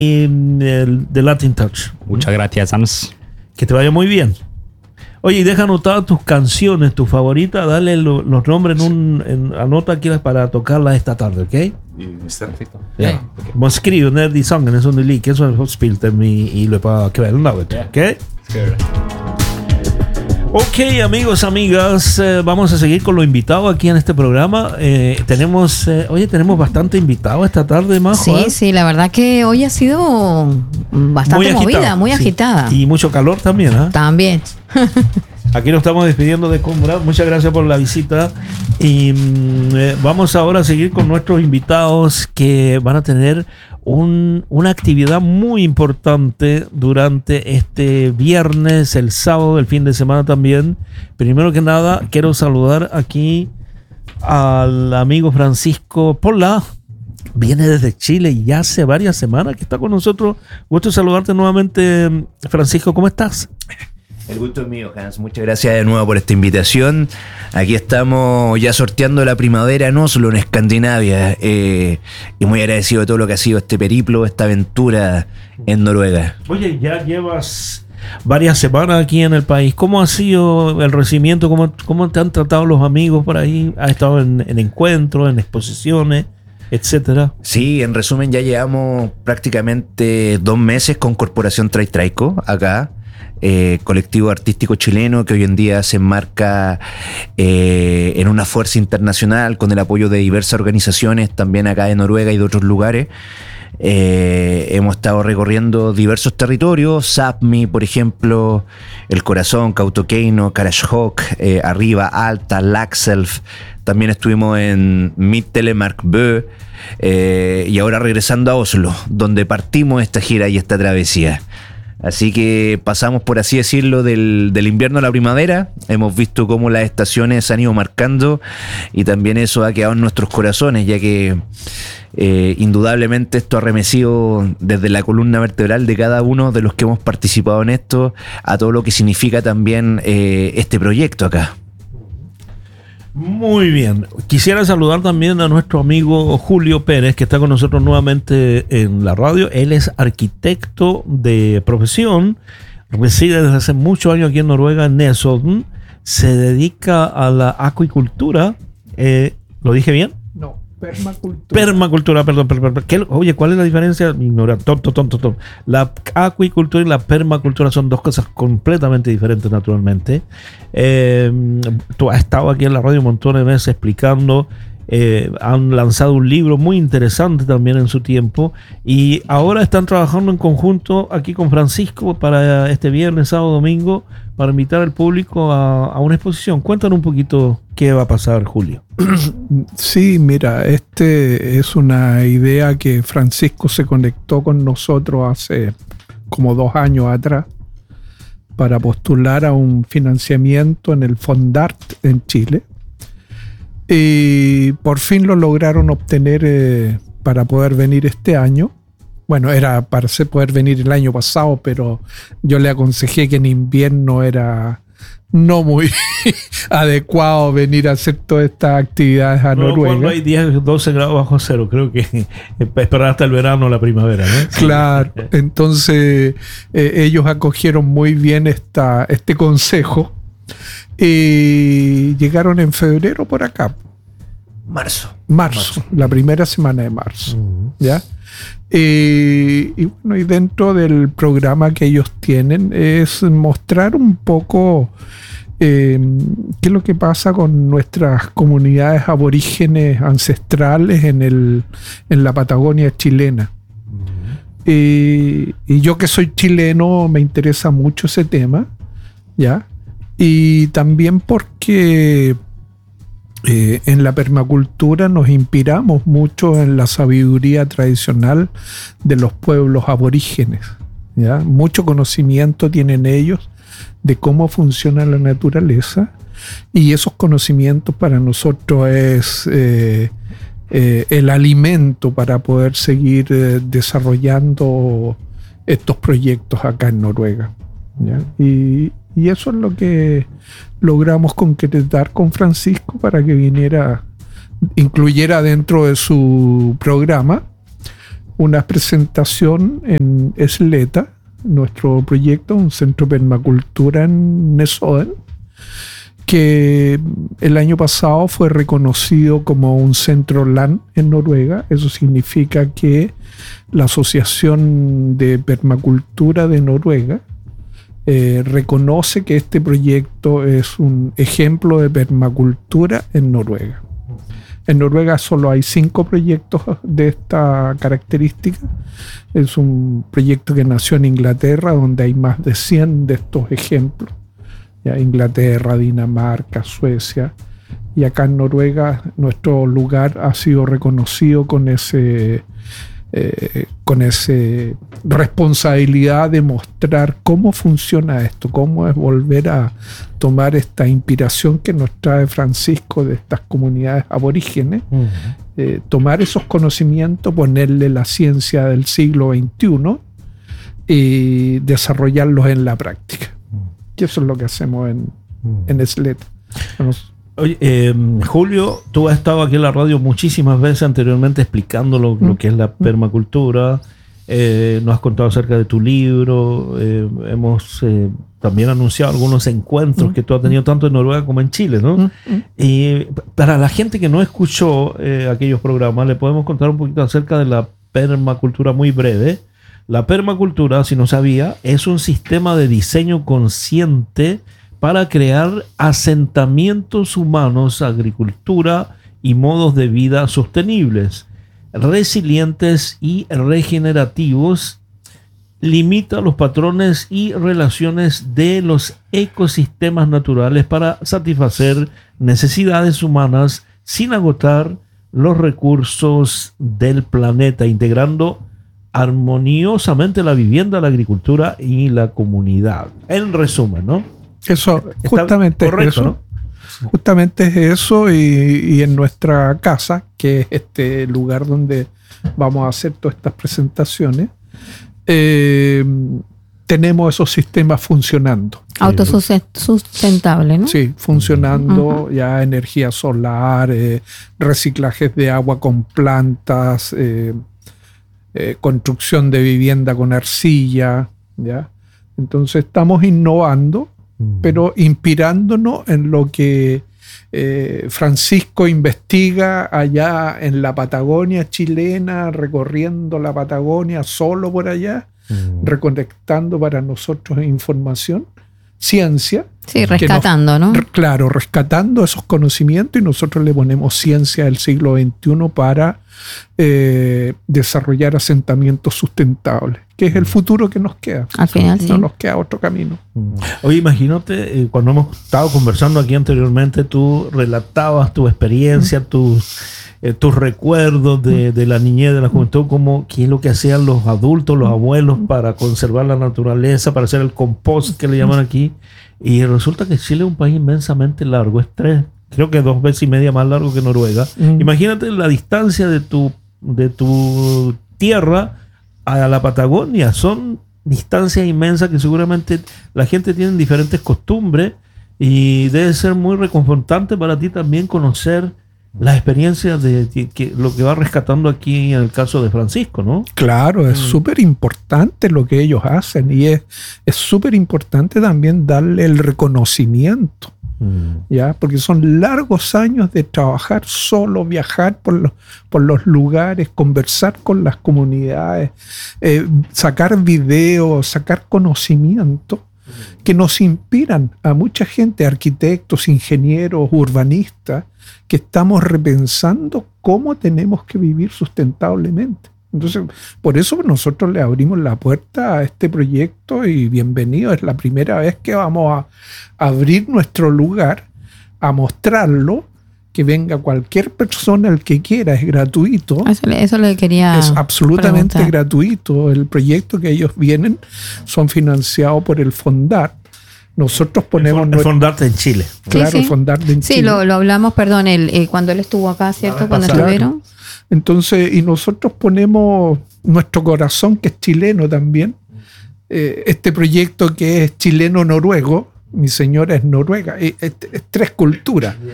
de Latin Touch. Muchas gracias, Hans. Que te vaya muy bien. Oye, y deja anotadas tus canciones, tus favoritas, dale los nombres anota aquí para tocarlas esta tarde, ¿ok? Perfetto. Ja. Man skriver de sångerna som du liker, så har du spilt dem i løpet av kvelden, da, vet du. ¿Ok? Ok, amigos, amigas, vamos a seguir con los invitados aquí en este programa. Tenemos bastante invitados esta tarde, Majo. Sí, sí, la verdad que hoy ha sido bastante movida, muy agitada. Y mucho calor también, ¿eh? También. Aquí nos estamos despidiendo de Conrad. Muchas gracias por la visita. Y vamos ahora a seguir con nuestros invitados que van a tener una actividad muy importante durante este viernes, el sábado, el fin de semana también. Primero que nada, quiero saludar aquí al amigo Francisco Pola. Viene desde Chile y ya hace varias semanas que está con nosotros. Gusto saludarte nuevamente, Francisco. ¿Cómo estás? El gusto es mío, Hans. Muchas gracias de nuevo por esta invitación. Aquí estamos ya sorteando la primavera en Oslo, en Escandinavia, y muy agradecido de todo lo que ha sido este periplo, esta aventura en Noruega. Oye, ya llevas varias semanas aquí en el país. ¿Cómo ha sido el recibimiento? ¿Cómo te han tratado los amigos por ahí? ¿Has estado en encuentros, en exposiciones, etcétera? Sí, en resumen ya llevamos prácticamente 2 meses con Corporación Traitraico acá. Colectivo artístico chileno que hoy en día se enmarca en una fuerza internacional con el apoyo de diversas organizaciones también acá de Noruega y de otros lugares. Hemos estado recorriendo diversos territorios, Sápmi, por ejemplo, El Corazón, Kautokeino, Karasjok, Arriba, Alta, Lakselv. También estuvimos en Midt-Telemark-Bø, y ahora regresando a Oslo, donde partimos esta gira y esta travesía. Así que pasamos, por así decirlo, del invierno a la primavera. Hemos visto cómo las estaciones se han ido marcando y también eso ha quedado en nuestros corazones, ya que indudablemente esto ha arremecido desde la columna vertebral de cada uno de los que hemos participado en esto a todo lo que significa también este proyecto acá. Muy bien. Quisiera saludar también a nuestro amigo Julio Pérez, que está con nosotros nuevamente en la radio. Él es arquitecto de profesión, reside desde hace muchos años aquí en Noruega, en Nesodden. Se dedica a la acuicultura. ¿Lo dije bien? No, permacultura. Permacultura, perdón. Oye, ¿cuál es la diferencia? Ignorar. Tonto. La acuicultura y la permacultura son dos cosas completamente diferentes, naturalmente. Tú has estado aquí en la radio un montón de veces explicando. Han lanzado un libro muy interesante también en su tiempo y ahora están trabajando en conjunto aquí con Francisco para este viernes, sábado, domingo, para invitar al público a una exposición. Cuéntanos un poquito qué va a pasar, Julio. Sí, mira, es una idea que Francisco se conectó con nosotros hace como 2 años atrás para postular a un financiamiento en el Fondart en Chile. Y por fin lo lograron obtener para poder venir este año. Bueno, era para poder venir el año pasado, pero yo le aconsejé que en invierno era no muy adecuado venir a hacer todas estas actividades a Noruega. Cuando hay 10, 12 grados bajo cero, creo que esperar hasta el verano o la primavera, ¿no? Claro, entonces ellos acogieron muy bien este consejo. Y llegaron en febrero por acá. Marzo, la primera semana de marzo. ¿Ya? Y bueno, y dentro del programa que ellos tienen es mostrar un poco qué es lo que pasa con nuestras comunidades aborígenes ancestrales en la Patagonia chilena. Y yo que soy chileno me interesa mucho ese tema, ¿ya? Y también porque en la permacultura nos inspiramos mucho en la sabiduría tradicional de los pueblos aborígenes, ¿ya? Mucho conocimiento tienen ellos de cómo funciona la naturaleza y esos conocimientos para nosotros es el alimento para poder seguir desarrollando estos proyectos acá en Noruega, ¿ya? Y eso es lo que logramos concretar con Francisco para que incluyera dentro de su programa una presentación en Esleta, nuestro proyecto, un centro de permacultura en Nesodden, que el año pasado fue reconocido como un centro LAN en Noruega. Eso significa que la Asociación de Permacultura de Noruega reconoce que este proyecto es un ejemplo de permacultura en Noruega. En Noruega solo hay 5 proyectos de esta característica. Es un proyecto que nació en Inglaterra, donde hay más de 100 de estos ejemplos. Ya, Inglaterra, Dinamarca, Suecia. Y acá en Noruega nuestro lugar ha sido reconocido con ese responsabilidad de mostrar cómo funciona esto, cómo es volver a tomar esta inspiración que nos trae Francisco de estas comunidades aborígenes, tomar esos conocimientos, ponerle la ciencia del siglo XXI y desarrollarlos en la práctica. Y eso es lo que hacemos en Esleta. Oye, Julio, tú has estado aquí en la radio muchísimas veces anteriormente explicando lo que es la permacultura. Nos has contado acerca de tu libro. Hemos también anunciado algunos encuentros que tú has tenido tanto en Noruega como en Chile, ¿no? Y para la gente que no escuchó aquellos programas, le podemos contar un poquito acerca de la permacultura muy breve. La permacultura, si no sabía, es un sistema de diseño consciente para crear asentamientos humanos, agricultura y modos de vida sostenibles, resilientes y regenerativos. Limita los patrones y relaciones de los ecosistemas naturales para satisfacer necesidades humanas sin agotar los recursos del planeta, integrando armoniosamente la vivienda, la agricultura y la comunidad. En resumen, ¿no? Eso, justamente es eso, ¿no? Justamente es eso, y en nuestra casa, que es este lugar donde vamos a hacer todas estas presentaciones, tenemos esos sistemas funcionando. Autosustentable, ¿no? Sí, funcionando, ya energía solar, reciclajes de agua con plantas, construcción de vivienda con arcilla, ¿ya? Entonces estamos innovando, pero inspirándonos en lo que Francisco investiga allá en la Patagonia chilena, recorriendo la Patagonia solo por allá, reconectando para nosotros información, ciencia. Sí, rescatando, ¿no? Claro, rescatando esos conocimientos, y nosotros le ponemos ciencia del siglo XXI para desarrollar asentamientos sustentables, que es el futuro que nos queda. Al final, no nos queda otro camino. Oye, imagínate, cuando hemos estado conversando aquí anteriormente, tú relatabas tu experiencia, tus recuerdos de la niñez, de la juventud, como qué es lo que hacían los adultos, los abuelos para conservar la naturaleza, para hacer el compost que le llaman aquí. Y resulta que Chile es un país inmensamente largo, creo que 2 veces y media más largo que Noruega. Imagínate la distancia de tu tierra a la Patagonia. Son distancias inmensas que seguramente la gente tiene diferentes costumbres, y debe ser muy reconfortante para ti también conocer las experiencias de lo que va rescatando aquí en el caso de Francisco, ¿no? Claro, es súper importante lo que ellos hacen, y es súper importante también darle el reconocimiento, ¿ya? Porque son largos años de trabajar solo, viajar por los lugares, conversar con las comunidades, sacar videos, sacar conocimiento que nos inspiran a mucha gente, arquitectos, ingenieros, urbanistas, que estamos repensando cómo tenemos que vivir sustentablemente. Entonces, por eso nosotros le abrimos la puerta a este proyecto, y bienvenido. Es la primera vez que vamos a abrir nuestro lugar, a mostrarlo, que venga cualquier persona, el que quiera, es gratuito. Eso le quería Es absolutamente preguntar. Gratuito. El proyecto que ellos vienen son financiados por el Fondart. Nosotros ponemos... El Fondart en Chile. Claro, Sí. el Fondart en Sí, Chile. lo hablamos, perdón, cuando él estuvo acá, ¿cierto? Cuando pasada. estuvieron. Entonces, y nosotros ponemos nuestro corazón, que es chileno también, este proyecto que es chileno-noruego. Mi señora es noruega, es 3 culturas,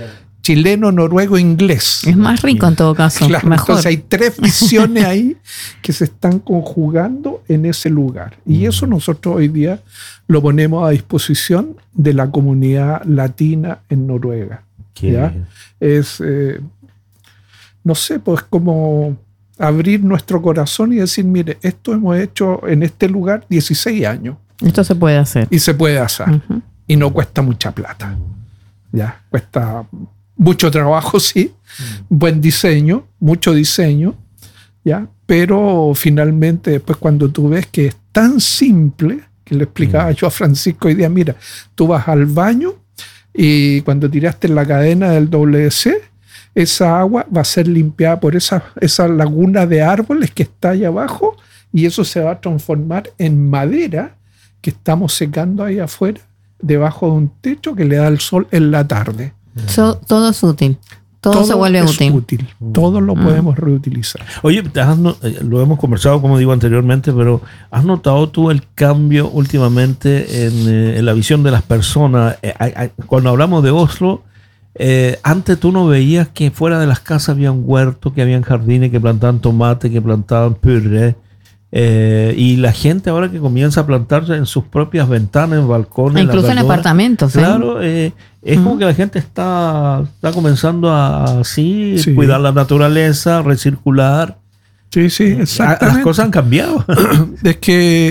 chileno, noruego, inglés. Es más rico en todo caso. Claro, mejor. entonces hay 3 visiones ahí que se están conjugando en ese lugar. Y eso nosotros hoy día lo ponemos a disposición de la comunidad latina en Noruega. ¿Ya? Es, no sé, pues como abrir nuestro corazón y decir, mire, esto hemos hecho en este lugar 16 años. Esto se puede hacer. Y se puede hacer. Uh-huh. Y no cuesta mucha plata. Ya, cuesta mucho trabajo, sí. Buen diseño, mucho diseño. Ya, pero finalmente después cuando tú ves que es tan simple, que le explicaba yo a Francisco hoy día, mira, tú vas al baño y cuando tiraste la cadena del WC, esa agua va a ser limpiada por esa laguna de árboles que está allá abajo y eso se va a transformar en madera que estamos secando ahí afuera, debajo de un techo que le da el sol en la tarde. Todo es útil. Todo se vuelve útil. Todo lo podemos reutilizar. Oye, lo hemos conversado, como digo anteriormente, pero ¿has notado tú el cambio últimamente en la visión de las personas? Cuando hablamos de Oslo, antes tú no veías que fuera de las casas había un huerto, que habían jardines, que plantaban tomate, que plantaban puré. Y la gente ahora que comienza a plantarse en sus propias ventanas, en balcones, incluso en apartamentos. Claro, es como que la gente está comenzando a cuidar la naturaleza, recircular. Sí, exactamente. Las cosas han cambiado. Es que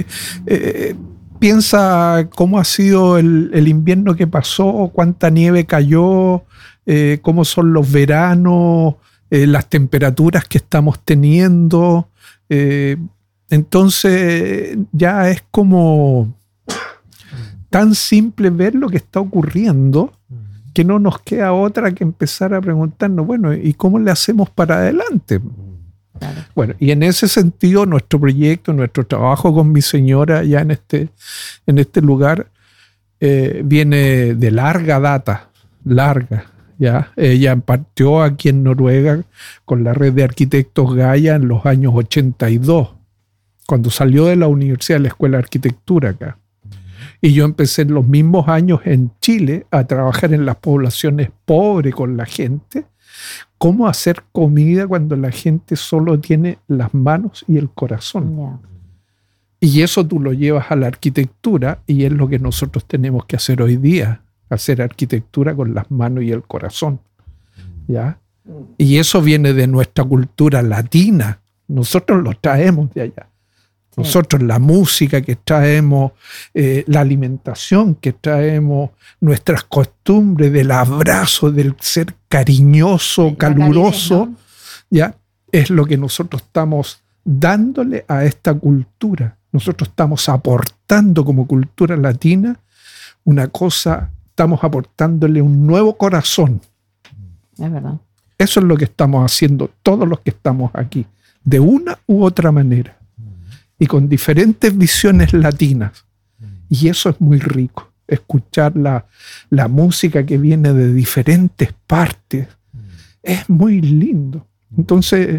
piensa cómo ha sido el invierno que pasó, cuánta nieve cayó, cómo son los veranos, las temperaturas que estamos teniendo. Entonces ya es como tan simple ver lo que está ocurriendo que no nos queda otra que empezar a preguntarnos, bueno, ¿y cómo le hacemos para adelante? Claro. Bueno, y en ese sentido nuestro proyecto, nuestro trabajo con mi señora ya en este lugar viene de larga data, ¿ya? Ella partió aquí en Noruega con la red de arquitectos Gaia en los años 82, cuando salió de la universidad, de la Escuela de Arquitectura acá. Y yo empecé en los mismos años en Chile a trabajar en las poblaciones pobres con la gente. Cómo hacer comida cuando la gente solo tiene las manos y el corazón. Yeah. Y eso tú lo llevas a la arquitectura y es lo que nosotros tenemos que hacer hoy día. Hacer arquitectura con las manos y el corazón. ¿Ya? Y eso viene de nuestra cultura latina. Nosotros lo traemos de allá. Nosotros la música que traemos, la alimentación que traemos, nuestras costumbres del abrazo, del ser cariñoso, caluroso, ¿no? ¿Ya? Es lo que nosotros estamos dándole a esta cultura. Nosotros estamos aportando como cultura latina una cosa, estamos aportándole un nuevo corazón. Es verdad. Eso es lo que estamos haciendo todos los que estamos aquí, de una u otra manera. Y con diferentes visiones latinas. Y eso es muy rico, escuchar la música que viene de diferentes partes. Es muy lindo. Entonces,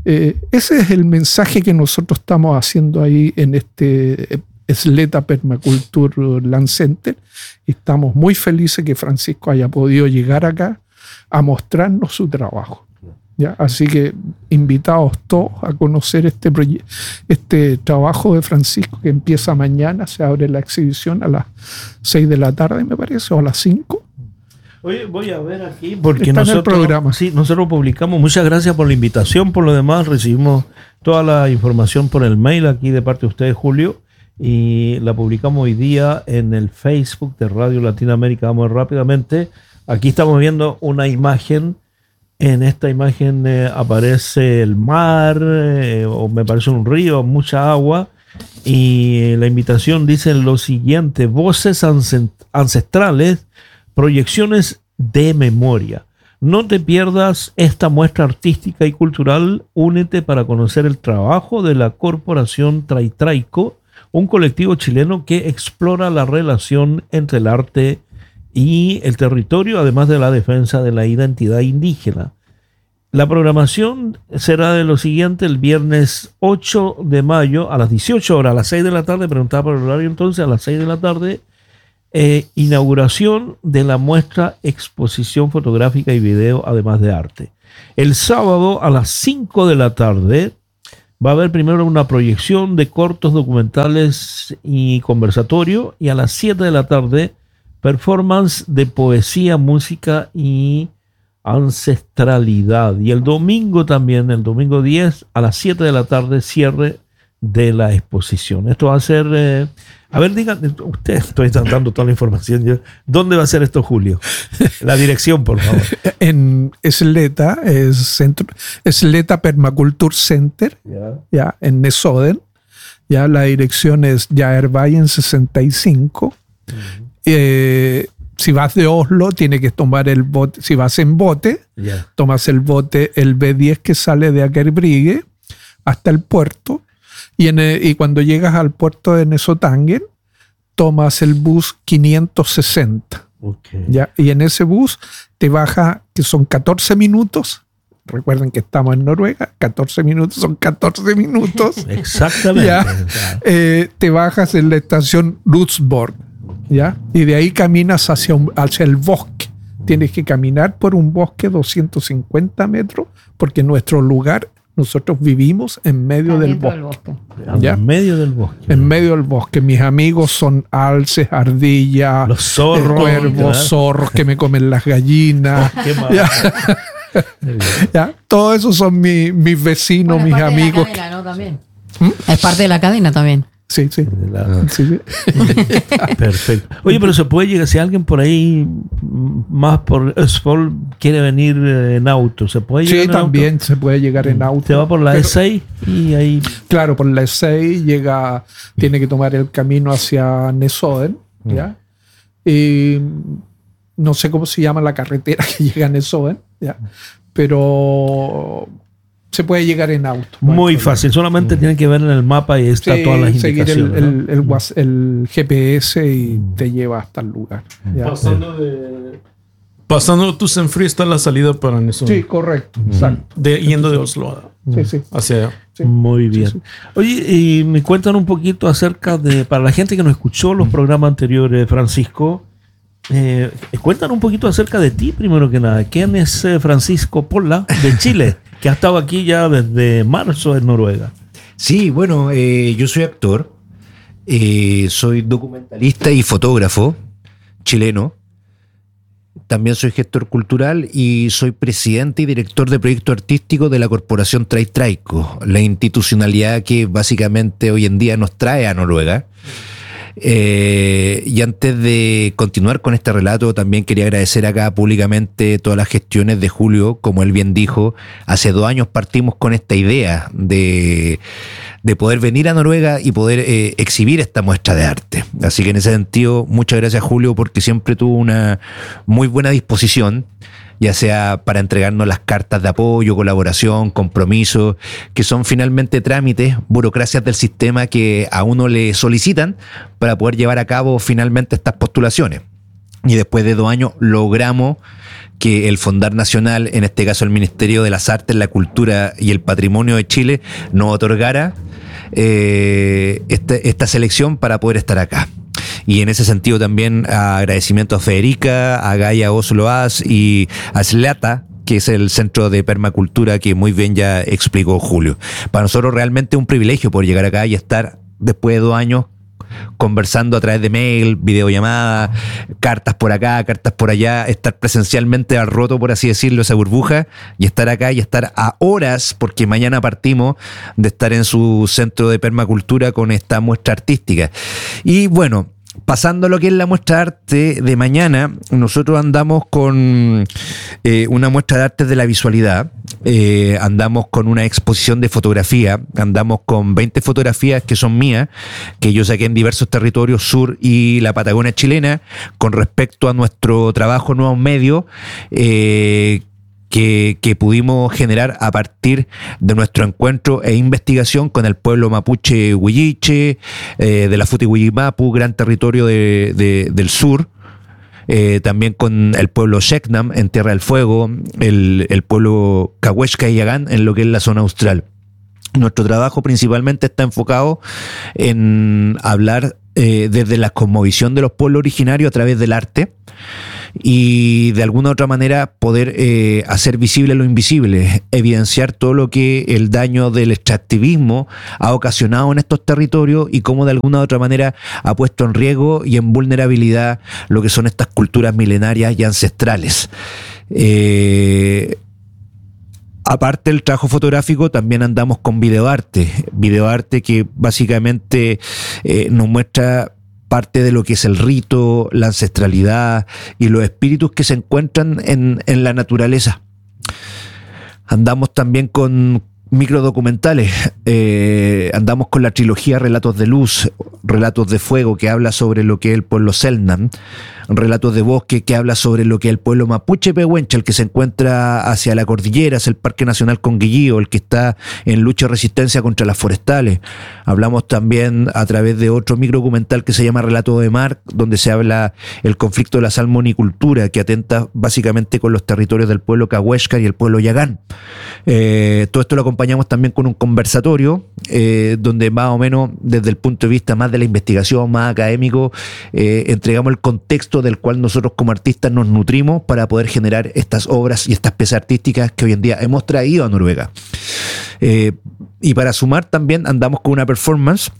ese es el mensaje que nosotros estamos haciendo ahí en este Sletta Permaculture Land Center. Y estamos muy felices que Francisco haya podido llegar acá a mostrarnos su trabajo. ¿Ya? Así que invitados todos a conocer este trabajo de Francisco que empieza mañana. Se abre la exhibición a las 6 de la tarde, me parece, o a las 5. Oye, voy a ver aquí porque está en el programa. Sí, nosotros publicamos. Muchas gracias por la invitación. Por lo demás, recibimos toda la información por el mail aquí de parte de ustedes, Julio, y la publicamos hoy día en el Facebook de Radio Latinoamérica. Vamos rápidamente. Aquí estamos viendo una imagen. En esta imagen aparece el mar, o me parece un río, mucha agua, y la invitación dice lo siguiente: voces ancestrales, proyecciones de memoria. No te pierdas esta muestra artística y cultural. Únete para conocer el trabajo de la Corporación Traitraico, un colectivo chileno que explora la relación entre el arte y el territorio, además de la defensa de la identidad indígena. La programación será de lo siguiente: el viernes 8 de mayo a las 18 horas, a las 6 de la tarde, preguntaba por el horario entonces, a las 6 de la tarde, inauguración de la muestra Exposición Fotográfica y Video, además de arte. El sábado a las 5 de la tarde va a haber primero una proyección de cortos documentales y conversatorio, y a las 7 de la tarde performance de poesía, música y ancestralidad. Y el domingo también, el domingo 10 a las 7 de la tarde, cierre de la exposición. Esto va a ser... a ver, digan, ustedes estoy dando toda la información. ¿Dónde va a ser esto, Julio? La dirección, por favor. En Esleta, Esleta Permaculture Center, ya, en Nesoden. Ya, la dirección es Jaerbayen 65. Si vas de Oslo, tienes que tomar el bote. Si vas en bote, tomas el bote, el B10 que sale de Akerbrygge hasta el puerto. Y cuando llegas al puerto de Nesotangen, tomas el bus 560. Okay. ¿Ya? Y en ese bus te baja, que son 14 minutos. Recuerden que estamos en Noruega, 14 minutos son 14 minutos. Exactamente. ¿Ya? Te bajas en la estación Lutzborg, ¿ya? Y de ahí caminas hacia el bosque. Tienes que caminar por un bosque 250 metros, porque nosotros vivimos en medio del bosque. ¿Ya? En medio del bosque. En medio del bosque. Mis amigos son alces, ardillas, los zorros, cuervos, zorros que me comen las gallinas. Qué ¿Ya? ¿Ya? Todos esos son mis vecinos, mis amigos. Es parte de la cadena, ¿no? También. Es parte de la cadena también. Sí. Sí. Perfecto. Oye, pero se puede llegar, si alguien por ahí más por Østfold quiere venir en auto, ¿se puede llegar en auto? Sí, también se puede llegar en auto. Se va por la E6 y ahí... Claro, por la E6 tiene que tomar el camino hacia Nesoden, ¿ya? Y no sé cómo se llama la carretera que llega a Nesoden, ¿ya? Pero... se puede llegar en auto. Muy fácil, solamente tienen que ver en el mapa y está todas las indicaciones. Seguir el GPS y te lleva hasta el lugar. Pasando Tusenfree está la salida para Nesoden. Sí, correcto. Exacto. Yendo de Oslo hacia allá. Sí. Muy bien. Sí. Oye, y me cuentan un poquito acerca de, para la gente que no escuchó los programas anteriores, Francisco, cuentan un poquito acerca de ti, primero que nada. ¿Quién es Francisco Pola, de Chile, que ha estado aquí ya desde marzo en Noruega? Sí, bueno, yo soy actor, soy documentalista y fotógrafo chileno. También soy gestor cultural y soy presidente y director de proyectos artísticos de la Corporación Traitraico, la institucionalidad que básicamente hoy en día nos trae a Noruega. Y antes de continuar con este relato, también quería agradecer acá públicamente todas las gestiones de Julio. Como él bien dijo, hace 2 años partimos con esta idea de poder venir a Noruega y poder exhibir esta muestra de arte. Así que en ese sentido, muchas gracias, Julio, porque siempre tuvo una muy buena disposición, ya sea para entregarnos las cartas de apoyo, colaboración, compromiso, que son finalmente trámites, burocracias del sistema que a uno le solicitan para poder llevar a cabo finalmente estas postulaciones. Y después de 2 años logramos que el Fondar Nacional, en este caso el Ministerio de las Artes, la Cultura y el Patrimonio de Chile, nos otorgara esta selección para poder estar acá. Y en ese sentido también agradecimiento a Federica, a Gaia Oslo As y a Slata, que es el centro de permacultura que muy bien ya explicó Julio. Para nosotros realmente es un privilegio poder llegar acá y estar después de 2 años conversando a través de mail, videollamada, cartas por acá, cartas por allá, estar presencialmente al roto, por así decirlo, esa burbuja, y estar acá y estar a horas, porque mañana partimos de estar en su centro de permacultura con esta muestra artística. Y bueno, pasando a lo que es la muestra de arte de mañana, nosotros andamos con una muestra de arte de la visualidad, andamos con una exposición de fotografía, andamos con 20 fotografías que son mías, que yo saqué en diversos territorios sur y la Patagonia chilena, con respecto a nuestro trabajo en nuevos medios, que pudimos generar a partir de nuestro encuentro e investigación con el pueblo mapuche Huilliche, de la Futihuillimapu, gran territorio del sur, también con el pueblo Sheknam en Tierra del Fuego, el pueblo Cahuesca y Yagán en lo que es la zona austral. Nuestro trabajo principalmente está enfocado en hablar desde la cosmovisión de los pueblos originarios a través del arte, y de alguna u otra manera poder hacer visible lo invisible, evidenciar todo lo que el daño del extractivismo ha ocasionado en estos territorios y cómo de alguna u otra manera ha puesto en riesgo y en vulnerabilidad lo que son estas culturas milenarias y ancestrales. Aparte del trabajo fotográfico, también andamos con videoarte que básicamente nos muestra parte de lo que es el rito, la ancestralidad y los espíritus que se encuentran en la naturaleza. Andamos también con microdocumentales, andamos con la trilogía Relatos de Luz, Relatos de Fuego, que habla sobre lo que es el pueblo Selknam, Relatos de Bosque, que habla sobre lo que es el pueblo mapuche pehuenche, el que se encuentra hacia la cordillera, hacia el Parque Nacional Conguillío, el que está en lucha y resistencia contra las forestales. Hablamos también a través de otro microdocumental que se llama Relato de Mar, donde se habla el conflicto de la salmonicultura, que atenta básicamente con los territorios del pueblo Cahuéscar y el pueblo Yagán. Todo esto lo acompañamos también con un conversatorio, donde más o menos desde el punto de vista más de la investigación, más académico, entregamos el contexto del cual nosotros como artistas nos nutrimos para poder generar estas obras y estas piezas artísticas que hoy en día hemos traído a Noruega. Y para sumar también andamos con una performance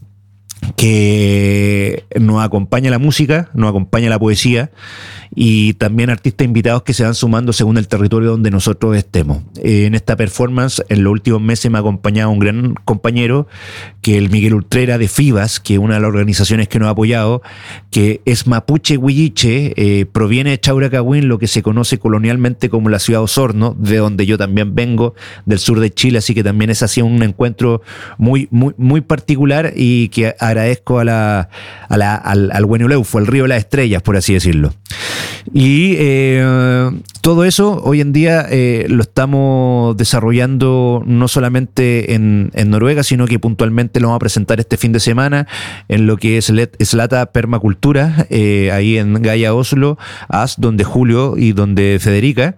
que nos acompaña la música, nos acompaña la poesía y también artistas invitados que se van sumando según el territorio donde nosotros estemos. En esta performance, en los últimos meses me ha acompañado un gran compañero, que es el Miguel Ultrera de FIBAS, que es una de las organizaciones que nos ha apoyado, que es mapuche huilliche, proviene de Chauracahuín, lo que se conoce colonialmente como la ciudad de Osorno, de donde yo también vengo, del sur de Chile, así que también es así un encuentro muy particular y que agradezco al Huenuleufo, el río de las estrellas, por así decirlo. Y todo eso hoy en día lo estamos desarrollando no solamente en Noruega, sino que puntualmente lo vamos a presentar este fin de semana en lo que es Slata Permacultura, ahí en Gaia Oslo, donde Julio y donde Federica.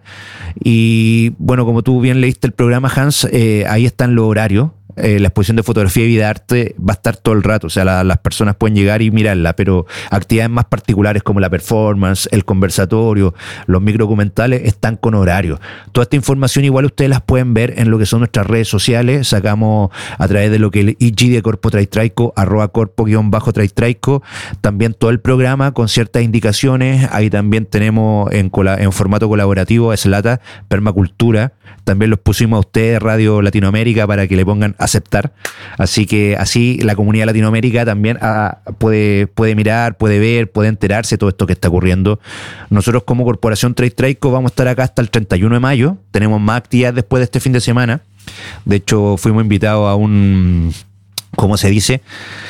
Y bueno, como tú bien leíste el programa, Hans, ahí están los horarios. La exposición de fotografía y videoarte va a estar todo el rato, o sea, las personas pueden llegar y mirarla, pero actividades más particulares como la performance, el conversatorio, los microdocumentales están con horario. Toda esta información igual ustedes las pueden ver en lo que son nuestras redes sociales. Sacamos a través de lo que el IG de Corpo Traitraico, @corpo_traitraico, también todo el programa con ciertas indicaciones. Ahí también tenemos en formato colaborativo Slata Permacultura. También los pusimos a ustedes, Radio Latinoamérica, para que le pongan aceptar. Así que así la comunidad de Latinoamérica también puede mirar, puede ver, puede enterarse de todo esto que está ocurriendo. Nosotros como Corporación Traitraico vamos a estar acá hasta el 31 de mayo. Tenemos más actividades después de este fin de semana. De hecho, fuimos invitados a un... ¿cómo se dice?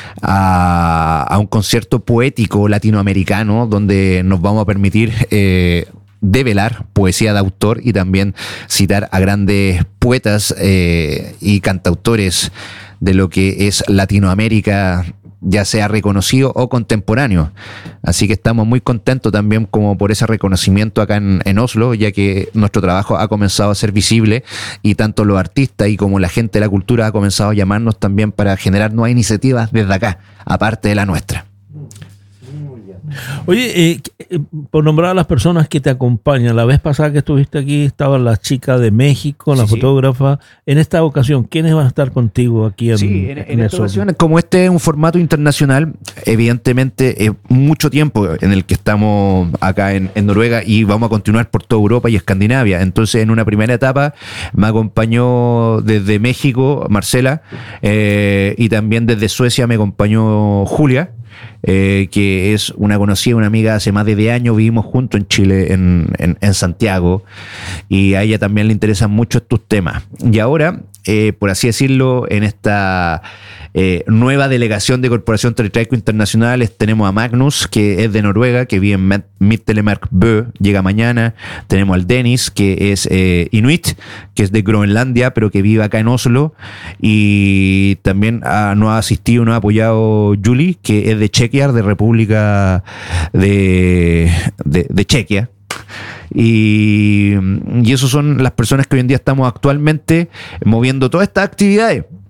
A un concierto poético latinoamericano donde nos vamos a permitir develar poesía de autor y también citar a grandes poetas y cantautores de lo que es Latinoamérica, ya sea reconocido o contemporáneo. Así que estamos muy contentos también como por ese reconocimiento acá en Oslo, ya que nuestro trabajo ha comenzado a ser visible y tanto los artistas y como la gente de la cultura ha comenzado a llamarnos también para generar nuevas iniciativas desde acá, aparte de la nuestra. Oye, por nombrar a las personas que te acompañan, la vez pasada que estuviste aquí estaban las chicas de México, la fotógrafa. En esta ocasión, ¿quiénes van a estar contigo aquí en esta ocasión? Como este es un formato internacional, evidentemente mucho tiempo en el que estamos acá en Noruega y vamos a continuar por toda Europa y Escandinavia. Entonces, en una primera etapa me acompañó desde México Marcela y también desde Suecia me acompañó Julia. Que es una conocida, una amiga hace más de 10 años, vivimos juntos en Chile, en Santiago, y a ella también le interesan mucho estos temas. Y ahora, por así decirlo, en esta nueva delegación de Corporación Traitraico Internacional tenemos a Magnus, que es de Noruega, que vive en Midtelemark Bø, llega mañana. Tenemos al Dennis, que es Inuit, que es de Groenlandia, pero que vive acá en Oslo. Y también nos ha asistido, nos ha apoyado Julie, que es de Chequia, de República de Chequia. Y esos son las personas que hoy en día estamos actualmente moviendo todas estas actividades.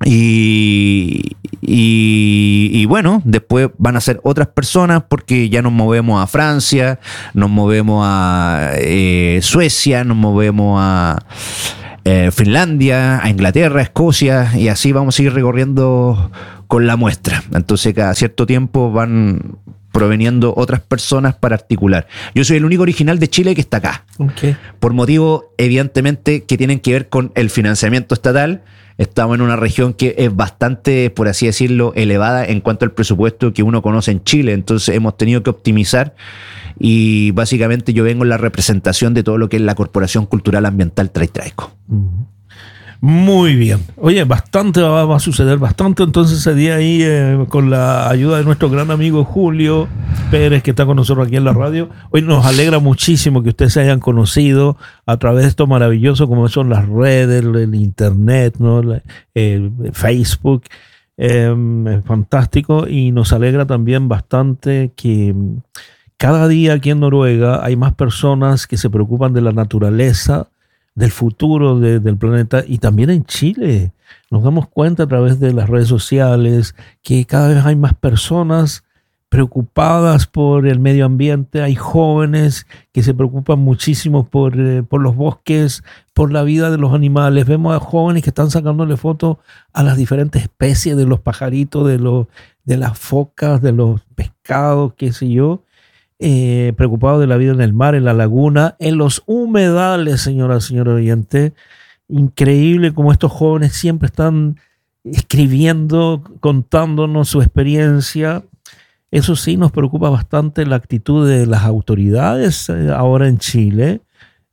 Y bueno, después van a ser otras personas porque ya nos movemos a Francia, nos movemos a Suecia, nos movemos a Finlandia, a Inglaterra, a Escocia, y así vamos a ir recorriendo con la muestra. Entonces cada cierto tiempo van proveniendo otras personas para articular. Yo soy el único original de Chile que está acá. Okay. Por motivos, evidentemente, que tienen que ver con el financiamiento estatal. Estamos en una región que es bastante, por así decirlo, elevada en cuanto al presupuesto que uno conoce en Chile. Entonces hemos tenido que optimizar y básicamente yo vengo en la representación de todo lo que es la Corporación Cultural Ambiental Traitraico. Muy bien. Oye, bastante va a suceder, bastante entonces ese día ahí con la ayuda de nuestro gran amigo Julio Pérez, que está con nosotros aquí en la radio. Hoy nos alegra muchísimo que ustedes se hayan conocido a través de esto maravilloso como son las redes, el internet, ¿no? El Facebook. Es fantástico y nos alegra también bastante que cada día aquí en Noruega hay más personas que se preocupan de la naturaleza, del futuro del planeta, y también en Chile. Nos damos cuenta a través de las redes sociales que cada vez hay más personas preocupadas por el medio ambiente. Hay jóvenes que se preocupan muchísimo por los bosques, por la vida de los animales. Vemos a jóvenes que están sacándole fotos a las diferentes especies de los pajaritos, de las focas, de los pescados, qué sé yo. Preocupados de la vida en el mar, en la laguna, en los humedales, señora oyente. Increíble cómo estos jóvenes siempre están escribiendo, contándonos su experiencia. Eso sí, nos preocupa bastante la actitud de las autoridades ahora en Chile,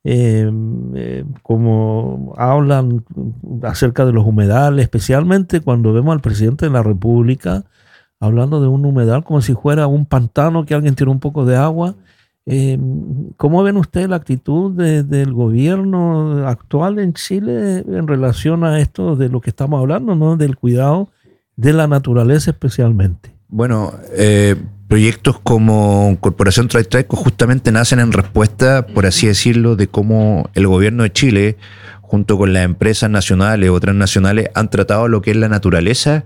como hablan acerca de los humedales, especialmente cuando vemos al presidente de la República hablando de un humedal como si fuera un pantano que alguien tiró un poco de agua. ¿Cómo ven ustedes la actitud del gobierno actual en Chile en relación a esto de lo que estamos hablando, ¿no? Del cuidado de la naturaleza especialmente? Bueno, proyectos como Corporación Traitraico justamente nacen en respuesta, por así decirlo, de cómo el gobierno de Chile, junto con las empresas nacionales o transnacionales, han tratado lo que es la naturaleza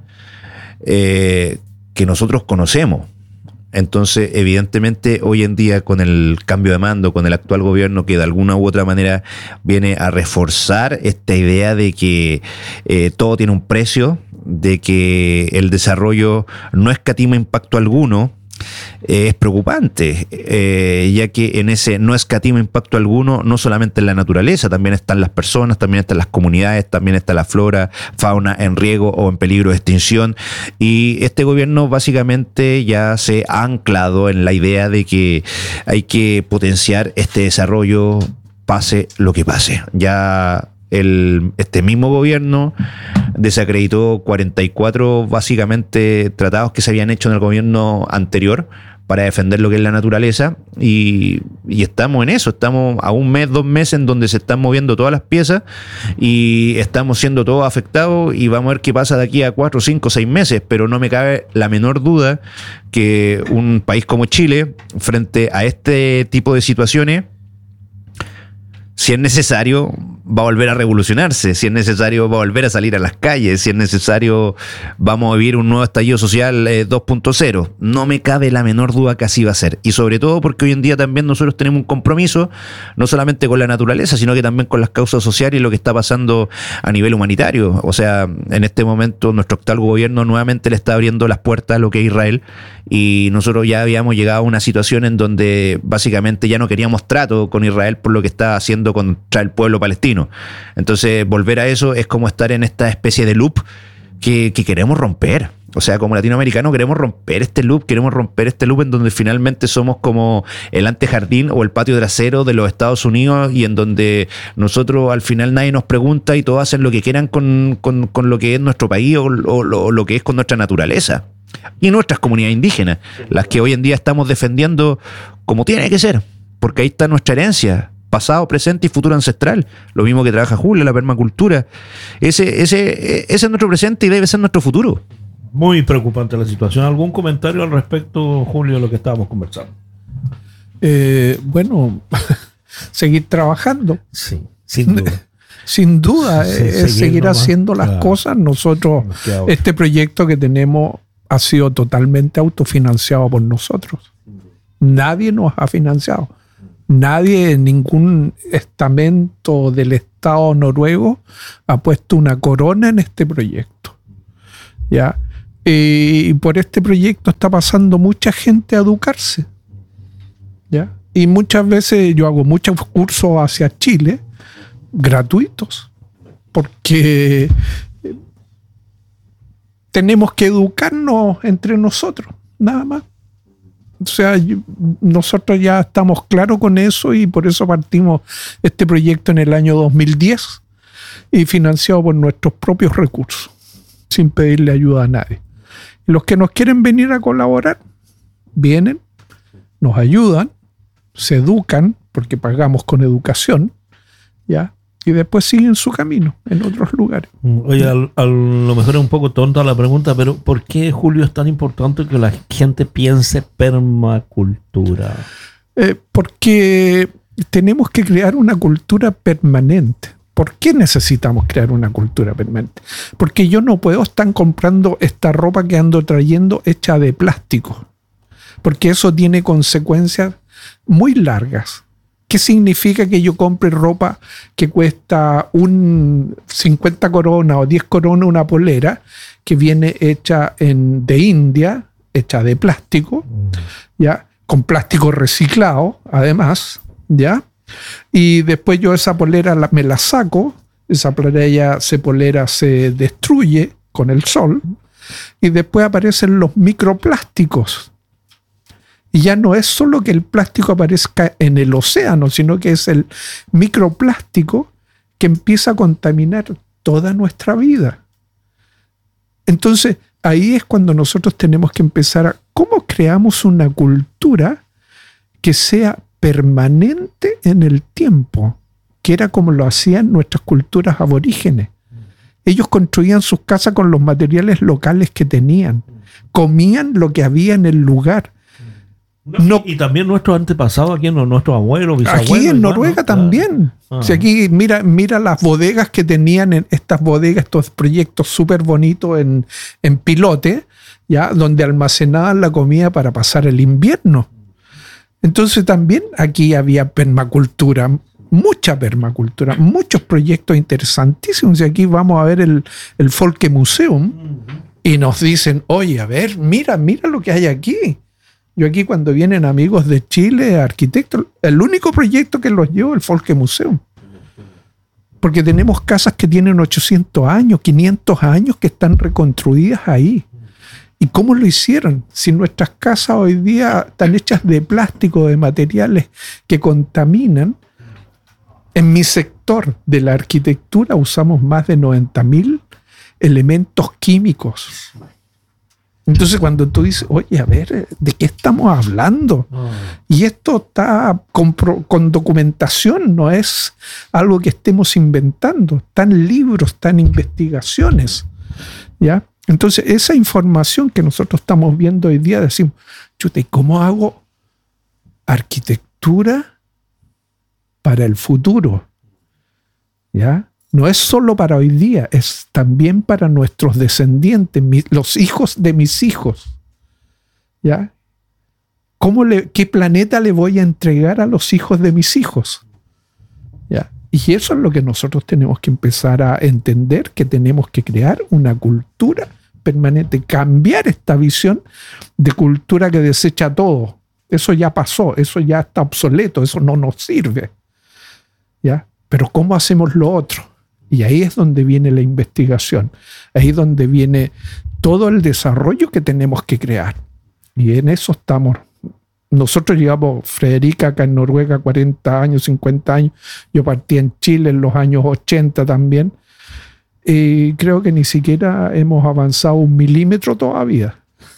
que nosotros conocemos. Entonces, evidentemente, hoy en día, con el cambio de mando, con el actual gobierno que de alguna u otra manera viene a reforzar esta idea de que todo tiene un precio, de que el desarrollo no escatima impacto alguno, es preocupante, ya que en ese no escatima impacto alguno, no solamente en la naturaleza, también están las personas, también están las comunidades, también está la flora, fauna en riesgo o en peligro de extinción. Y este gobierno básicamente ya se ha anclado en la idea de que hay que potenciar este desarrollo pase lo que pase. Ya este mismo gobierno desacreditó 44 básicamente tratados que se habían hecho en el gobierno anterior para defender lo que es la naturaleza, y estamos en eso, estamos a un mes, 2 meses en donde se están moviendo todas las piezas y estamos siendo todos afectados, y vamos a ver qué pasa de aquí a 4, 5, 6 meses, pero no me cabe la menor duda que un país como Chile, frente a este tipo de situaciones, si es necesario, va a volver a revolucionarse. Si es necesario, va a volver a salir a las calles. Si es necesario, vamos a vivir un nuevo estallido social 2.0. No me cabe la menor duda que así va a ser. Y sobre todo porque hoy en día también nosotros tenemos un compromiso, no solamente con la naturaleza, sino que también con las causas sociales y lo que está pasando a nivel humanitario. O sea, en este momento nuestro actual gobierno nuevamente le está abriendo las puertas a lo que es Israel, y nosotros ya habíamos llegado a una situación en donde básicamente ya no queríamos trato con Israel por lo que está haciendo contra el pueblo palestino. Entonces, volver a eso es como estar en esta especie de loop que queremos romper. O sea, como latinoamericanos queremos romper este loop en donde finalmente somos como el antejardín o el patio trasero de los Estados Unidos, y en donde nosotros al final nadie nos pregunta y todos hacen lo que quieran con lo que es nuestro país o lo que es con nuestra naturaleza. Y nuestras comunidades indígenas, las que hoy en día estamos defendiendo como tiene que ser, porque ahí está nuestra herencia, pasado, presente y futuro ancestral. Lo mismo que trabaja Julio, la permacultura. Ese es nuestro presente y debe ser nuestro futuro. Muy preocupante la situación. ¿Algún comentario al respecto, Julio, de lo que estábamos conversando? Bueno, seguir trabajando. Sí, sin duda. Sin duda, es seguir haciendo las cosas. Nosotros, este proyecto que tenemos ha sido totalmente autofinanciado por nosotros. Nadie nos ha financiado. Nadie, ningún estamento del Estado noruego ha puesto una corona en este proyecto. ¿Ya? Y por este proyecto está pasando mucha gente a educarse. ¿Ya? Y muchas veces yo hago muchos cursos hacia Chile gratuitos, porque tenemos que educarnos entre nosotros, nada más. O sea, nosotros ya estamos claros con eso y por eso partimos este proyecto en el año 2010 y financiado por nuestros propios recursos, sin pedirle ayuda a nadie. Y los que nos quieren venir a colaborar, vienen, nos ayudan, se educan, porque pagamos con educación, ¿ya? Y después siguen su camino en otros lugares. Oye, a lo mejor es un poco tonta la pregunta, pero ¿por qué, Julio, es tan importante que la gente piense permacultura? Porque tenemos que crear una cultura permanente. ¿Por qué necesitamos crear una cultura permanente? Porque yo no puedo estar comprando esta ropa que ando trayendo hecha de plástico, porque eso tiene consecuencias muy largas. ¿Qué significa que yo compre ropa que cuesta 50 coronas o 10 coronas una polera que viene hecha de India, hecha de plástico, ¿ya? Con plástico reciclado, además, ¿ya? Y después yo esa polera me la saco, esa polera se destruye con el sol y después aparecen los microplásticos. Y ya no es solo que el plástico aparezca en el océano, sino que es el microplástico que empieza a contaminar toda nuestra vida. Entonces, ahí es cuando nosotros tenemos que empezar a cómo creamos una cultura que sea permanente en el tiempo, que era como lo hacían nuestras culturas aborígenes. Ellos construían sus casas con los materiales locales que tenían, comían lo que había en el lugar. No, y también nuestros antepasados aquí, nuestros abuelos, bisabuelos. Aquí en Noruega también. Si aquí mira las bodegas que tenían, en estas bodegas, estos proyectos súper bonitos en Pilote, ¿ya? Donde almacenaban la comida para pasar el invierno. Entonces también aquí había permacultura, mucha permacultura, muchos proyectos interesantísimos. Y aquí vamos a ver el Folkemuseum y nos dicen, oye, a ver, mira lo que hay aquí. Yo aquí cuando vienen amigos de Chile, arquitectos, el único proyecto que los llevo es el Folkemuseum. Porque tenemos casas que tienen 800 años, 500 años que están reconstruidas ahí. ¿Y cómo lo hicieron? Si nuestras casas hoy día están hechas de plástico, de materiales que contaminan. En mi sector de la arquitectura usamos más de 90.000 elementos químicos. Entonces cuando tú dices, oye, a ver, ¿de qué estamos hablando? Y esto está con documentación, no es algo que estemos inventando. Están libros, están investigaciones, ¿ya? Entonces esa información que nosotros estamos viendo hoy día, decimos, chuta, ¿y cómo hago arquitectura para el futuro? ¿Ya? No es solo para hoy día, es también para nuestros descendientes, los hijos de mis hijos. ¿Ya? ¿Qué planeta le voy a entregar a los hijos de mis hijos? ¿Ya? Y eso es lo que nosotros tenemos que empezar a entender, que tenemos que crear una cultura permanente, cambiar esta visión de cultura que desecha todo. Eso ya pasó, eso ya está obsoleto, eso no nos sirve. ¿Ya? Pero ¿cómo hacemos lo otro? Y ahí es donde viene la investigación, ahí es donde viene todo el desarrollo que tenemos que crear. Y en eso estamos. Nosotros llevamos, Frederica acá en Noruega, 40 años, 50 años. Yo partí en Chile en los años 80 también. Y creo que ni siquiera hemos avanzado 1 milímetro todavía.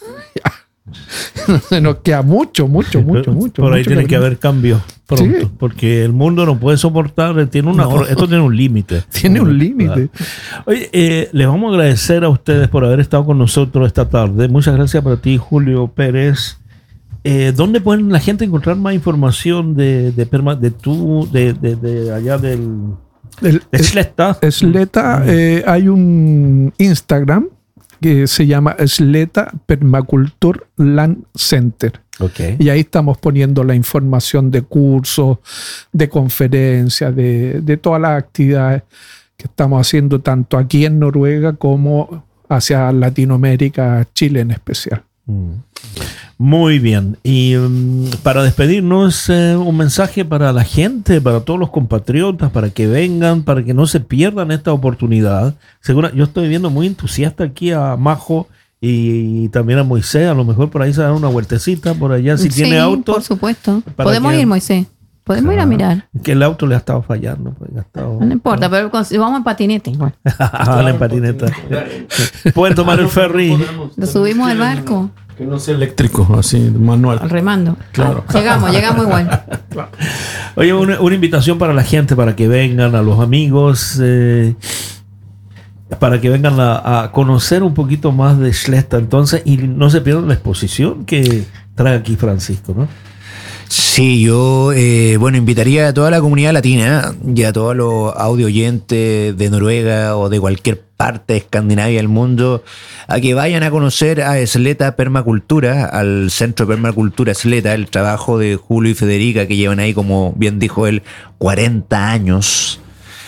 Nos queda mucho. Por ahí tiene que haber cambios pronto, sí. Porque el mundo no puede soportar, esto tiene un límite. Tiene un límite. Oye, les vamos a agradecer a ustedes por haber estado con nosotros esta tarde. Muchas gracias para ti, Julio Pérez. ¿Dónde pueden la gente encontrar más información de allá Sleta, hay un Instagram que se llama Sleta Permaculture Land Center. Okay. Y ahí estamos poniendo la información de cursos, de conferencias, de todas las actividades que estamos haciendo tanto aquí en Noruega como hacia Latinoamérica, Chile en especial. Muy bien. Y para despedirnos, un mensaje para la gente, para todos los compatriotas, para que vengan, para que no se pierdan esta oportunidad. Yo estoy viendo muy entusiasta aquí a Majo y también a Moisés. A lo mejor por ahí se dan una vueltecita por allá si tiene auto. Por supuesto. Podemos ir, Moisés. Podemos ir a mirar. Que el auto le ha estado fallando. Pues, no importa, pero vamos en patinete igual. En patineta. Pueden tomar el ferry. Lo subimos al barco. Que no sea eléctrico, así, manual. Remando. Claro. Llegamos igual. Oye, una invitación para la gente, para que vengan, a los amigos, para que vengan a conocer un poquito más de Sleta, entonces, y no se pierdan la exposición que trae aquí Francisco, ¿no? Sí, yo invitaría a toda la comunidad latina y a todos los audio oyentes de Noruega o de cualquier parte de Escandinavia del mundo a que vayan a conocer a Sleta Permacultura, al Centro de Permacultura Sleta, el trabajo de Julio y Federica que llevan ahí, como bien dijo él, 40 años.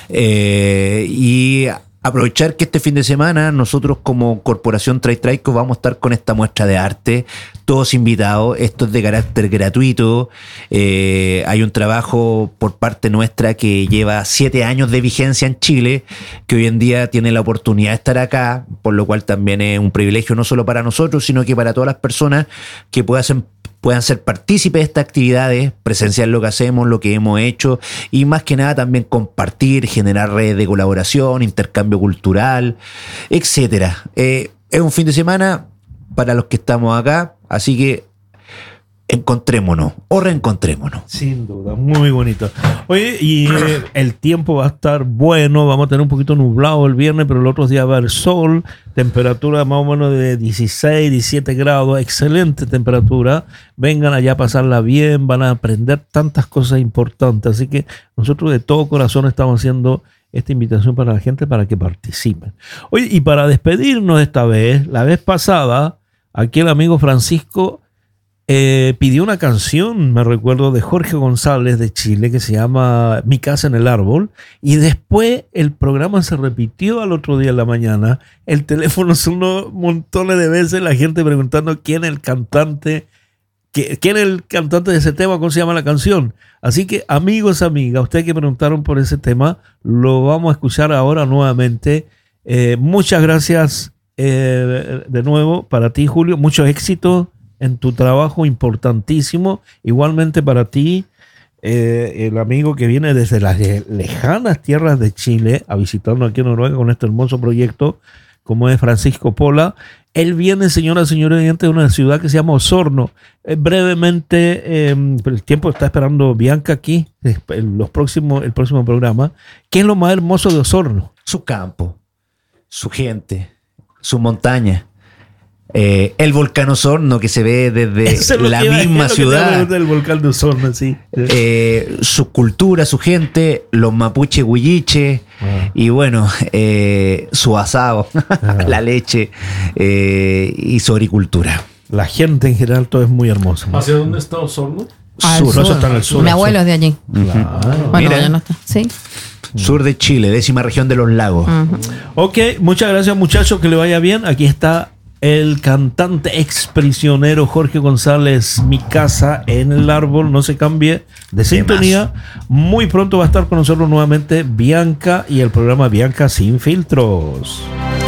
Y aprovechar que este fin de semana nosotros como Corporación TriTraiko vamos a estar con esta muestra de arte, todos invitados. Esto es de carácter gratuito. Hay un trabajo por parte nuestra que lleva 7 años de vigencia en Chile, que hoy en día tiene la oportunidad de estar acá, por lo cual también es un privilegio no solo para nosotros, sino que para todas las personas que puedan ser partícipes de estas actividades, presenciar lo que hacemos, lo que hemos hecho y más que nada también compartir, generar redes de colaboración, intercambio cultural, etcétera. Es un fin de semana para los que estamos acá, así que encontrémonos o reencontrémonos. Sin duda, muy bonito. Oye, y el tiempo va a estar bueno, vamos a tener un poquito nublado el viernes, pero el otro día va a haber sol, temperatura más o menos de 16, 17 grados, excelente temperatura. Vengan allá a pasarla bien, van a aprender tantas cosas importantes, así que nosotros de todo corazón estamos haciendo esta invitación para la gente para que participen. Oye, y para despedirnos esta vez, la vez pasada, aquí el amigo Francisco pidió una canción, me recuerdo, de Jorge González de Chile, que se llama Mi casa en el árbol, y después el programa se repitió al otro día en la mañana, el teléfono sonó montones de veces, la gente preguntando quién es el cantante de ese tema, cómo se llama la canción. Así que, amigos, amigas, ustedes que preguntaron por ese tema, lo vamos a escuchar ahora nuevamente. Muchas gracias de nuevo para ti, Julio, mucho éxito en tu trabajo importantísimo, igualmente para ti, el amigo que viene desde las lejanas tierras de Chile a visitarnos aquí en Noruega con este hermoso proyecto, como es Francisco Pola. Él viene, señoras y señores, de una ciudad que se llama Osorno. Brevemente, el tiempo está esperando Bianca aquí, el próximo programa. ¿Qué es lo más hermoso de Osorno? Su campo, su gente, su montaña. El volcán Osorno que se ve desde la misma ciudad. El volcán de Osorno, sí. Su cultura, su gente, los mapuche huilliche y bueno, su asado, la leche y su agricultura. La gente en general, todo es muy hermoso. ¿Hacia dónde está Osorno? Sur. Eso está en el sur. Mi abuelo es de allí. Claro. Bueno, ya no está. Sí. Sur de Chile, 10ª región de los lagos. Ok, muchas gracias, muchachos, que le vaya bien. Aquí está el cantante exprisionero Jorge González, Mi casa en el árbol. No se cambie de sintonía. Muy pronto va a estar con nosotros nuevamente Bianca y el programa Bianca Sin Filtros.